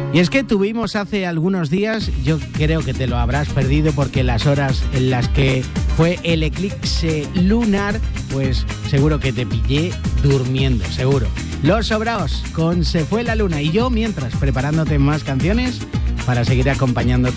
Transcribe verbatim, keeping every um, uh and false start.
Y es que tuvimos hace algunos días, yo creo que te lo habrás perdido porque las horas en las que fue el eclipse lunar, pues seguro que te pillé durmiendo, seguro. Los Sobraos con Se fue la luna y yo mientras preparándote más canciones para seguir acompañándote